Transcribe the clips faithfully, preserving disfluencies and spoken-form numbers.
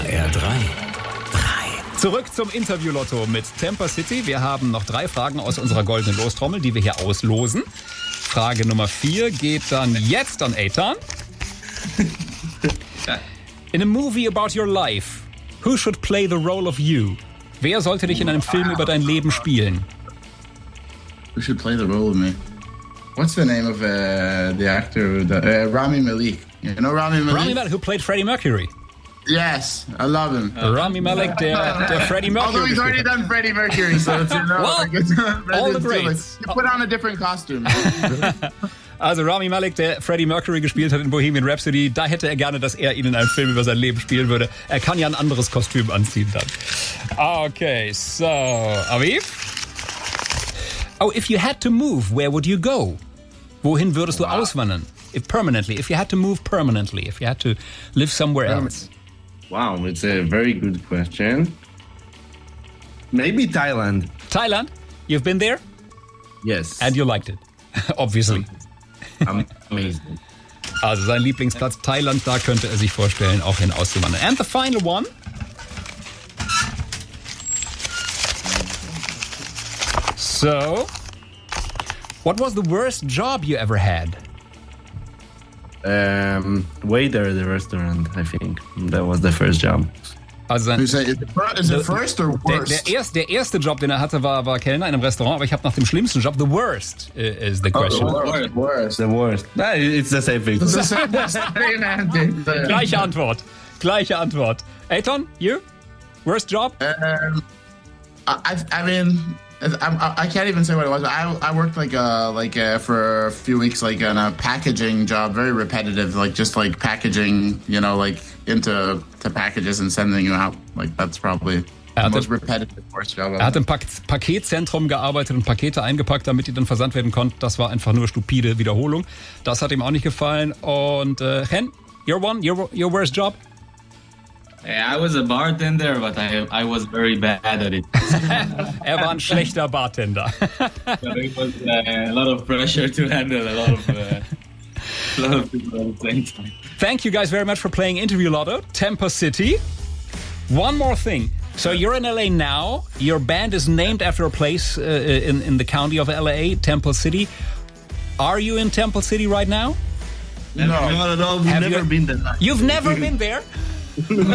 R drei. Zurück zum Interview-Lotto mit Temper City. Wir haben noch drei Fragen aus unserer goldenen Lostrommel, die wir hier auslosen. Frage Nummer vier geht dann jetzt an Eitan. In a movie about your life, who should play the role of you? Wer sollte dich in einem Film über dein Leben spielen? Who should play the role of me? What's the name of uh, the actor? The, uh, Rami Malek. You know Rami Malek? Rami Malek, who played Freddie Mercury. Yes, I love him. Uh, Rami Malek, der, der Freddie Mercury. Although he's already done Freddie Mercury, so it's, you know, well, like it's, all the it's greats. Like, you put on a different costume. Also Rami Malek, der Freddie Mercury gespielt hat in Bohemian Rhapsody, da hätte er gerne, dass er ihn in einem Film über sein Leben spielen würde. Er kann ja ein anderes Kostüm anziehen dann. Okay, so, Aviv? Oh, if you had to move, where would you go? Wohin würdest du wow. auswandern? If permanently, if you had to move permanently, if you had to live somewhere else. Wow, it's a very good question. Maybe Thailand. Thailand? You've been there? Yes. And you liked it, obviously. Amazing. Also sein Lieblingsplatz Thailand, da könnte er sich vorstellen, auch hin auszuwandern. And the final one. So, what was the worst job you ever had? Um, waiter at the restaurant, I think. That was the first job. Also sein, is it, is it first or worst? Der, der, erste, der erste Job, den er hatte, war, war Kellner in einem Restaurant, aber ich habe nach dem schlimmsten Job, the worst is the question. Oh, the worst. worst. The worst. No, it's the same thing. It's the same, same Gleiche Antwort. Gleiche Antwort. Eitan, you? Worst job? Um, I, I mean... I, I can't even say what it was. I, I worked like uh like uh, for a few weeks like on a packaging job, very repetitive, like just like packaging, you know, like into to packages and sending them out. Like that's probably the most repetitive worst job. Er hat im Pak- Paketzentrum gearbeitet und Pakete eingepackt, damit die dann versandt werden konnten. Das war einfach nur stupide Wiederholung. Das hat ihm auch nicht gefallen. Und äh, Chen, your one, your your worst job? I was a bartender, but I I was very bad at it. Er war ein schlechter Bartender. So it was uh, a lot of pressure to handle, a lot of, uh, a lot of people at the same time. Thank you guys very much for playing Interview Lotto, Temper City. One more thing. So you're in L A now. Your band is named after a place uh, in, in the county of L A, Temple City. Are you in Temple City right now? No, not at all. We've Have never you, been there. You've never been there? Just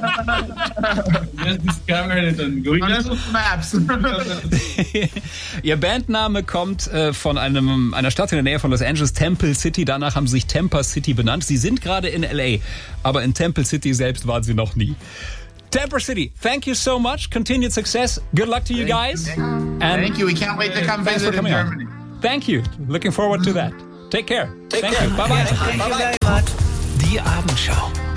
discovered it on Google Maps. Ihr Bandname kommt äh, von einem, einer Stadt in der Nähe von Los Angeles, Temple City. Danach haben sie sich Temper City benannt. Sie sind gerade in L A, aber in Temple City selbst waren sie noch nie. Temper City, thank you so much. Continued success. Good luck to you guys. And thank you. We can't wait to come visit in Germany. On. Thank you. Looking forward to that. Take care. Take thank care. you. Bye bye. Bye bye. Die Abendschau.